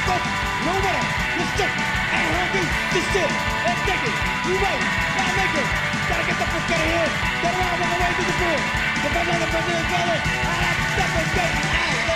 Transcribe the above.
focus, no winner, you're stuck, ain't hungry, just sit and take it. You right, now make it. Gotta get the fuck out of here. Get around, walk away to the pool. The brother, I got stuff is getting out.